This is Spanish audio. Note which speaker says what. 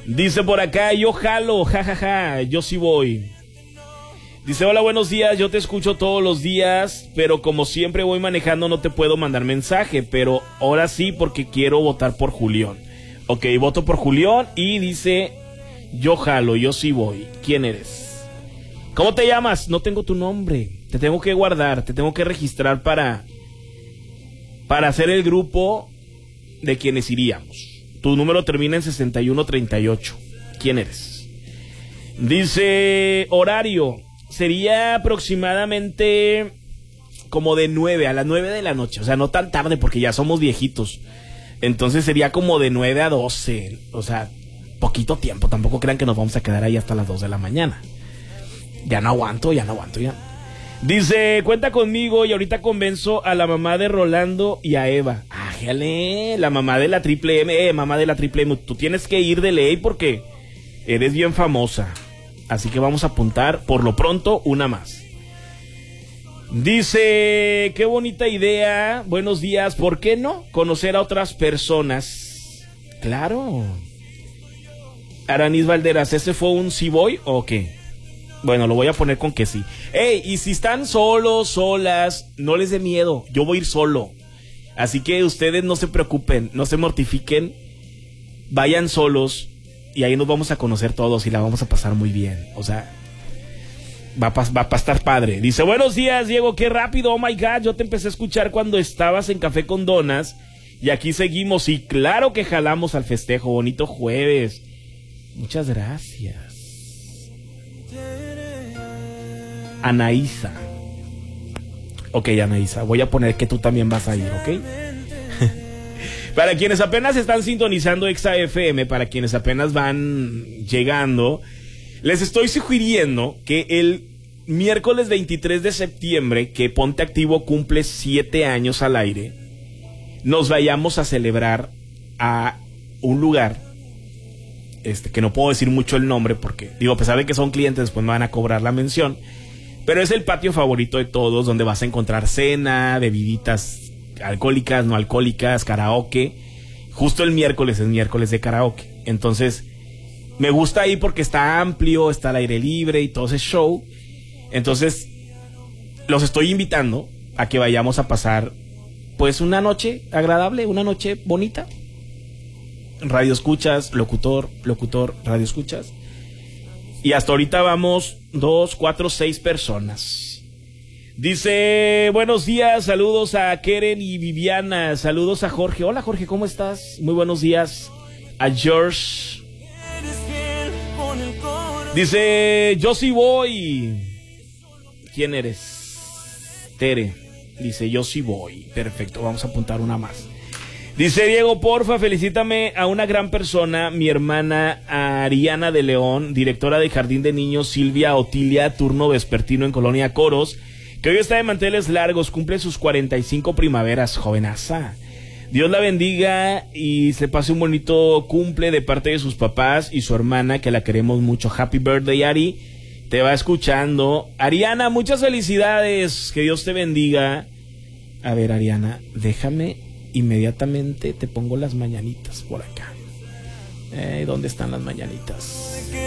Speaker 1: Dice por acá, yo jalo, jajaja, yo sí voy. Dice, hola, buenos días, yo te escucho todos los días, pero como siempre voy manejando no te puedo mandar mensaje, pero ahora sí porque quiero votar por Julián. Ok, voto por Julián y dice, yo jalo, yo sí voy. ¿Quién eres? ¿Cómo te llamas? No tengo tu nombre, te tengo que guardar, te tengo que registrar para hacer el grupo de quienes iríamos. Tu número termina en 6138. ¿Quién eres? Dice, horario. Sería aproximadamente como de 9 a las 9 de la noche. O sea, no tan tarde porque ya somos viejitos. Entonces sería como de 9 a 12. O sea, poquito tiempo. Tampoco crean que nos vamos a quedar ahí hasta las 2 de la mañana. Ya no aguanto. Dice, cuenta conmigo y ahorita convenzo a la mamá de Rolando y a Eva. Ájale, la mamá de la Triple M. Mamá de la Triple M, tú tienes que ir de ley porque eres bien famosa. Así que vamos a apuntar, por lo pronto, una más. Dice, qué bonita idea. Buenos días, ¿por qué no? Conocer a otras personas. Claro. Aranis Valderas, ¿ese fue un sí voy o qué? Bueno, lo voy a poner con que sí. Y si están solos, solas, no les dé miedo, yo voy a ir solo. Así que ustedes no se preocupen, no se mortifiquen, vayan solos y ahí nos vamos a conocer todos y la vamos a pasar muy bien. O sea, va a estar padre. Dice, buenos días, Diego, qué rápido, oh my God, yo te empecé a escuchar cuando estabas en Café con Donas y aquí seguimos y claro que jalamos al festejo, bonito jueves. Muchas gracias. Anaísa. Ok, Anaísa, voy a poner que tú también vas a ir, ¿ok? Para quienes apenas están sintonizando Exa FM, para quienes apenas van llegando, les estoy sugiriendo que el miércoles 23 de septiembre, que Ponte Activo cumple 7 años al aire, nos vayamos a celebrar a un lugar, que no puedo decir mucho el nombre porque, a pesar de que son clientes, después me van a cobrar la mención, pero es el patio favorito de todos, donde vas a encontrar cena, bebiditas alcohólicas, no alcohólicas, karaoke. Justo el miércoles es miércoles de karaoke. Entonces, me gusta ahí porque está amplio, está al aire libre y todo ese show. Entonces, los estoy invitando a que vayamos a pasar, pues, una noche agradable, una noche bonita. Radio escuchas, locutor, radio escuchas. Y hasta ahorita vamos 2, 4, 6 personas. Dice, buenos días, saludos a Keren y Viviana, saludos a Jorge. Hola Jorge, ¿cómo estás? Muy buenos días. A George. Dice, yo sí voy. ¿Quién eres? Tere. Dice, yo sí voy. Perfecto, vamos a apuntar una más. Dice, Diego, porfa, felicítame a una gran persona, mi hermana Ariana de León, directora de Jardín de Niños Silvia Otilia, turno vespertino en Colonia Coros, que hoy está de manteles largos, cumple sus 45 primaveras, jovenaza. Dios la bendiga y se pase un bonito cumple de parte de sus papás y su hermana, que la queremos mucho. Happy birthday, Ari. Te va escuchando. Ariana, muchas felicidades. Que Dios te bendiga. A ver, Ariana, déjame inmediatamente, te pongo las mañanitas por acá. ¿Dónde están las mañanitas?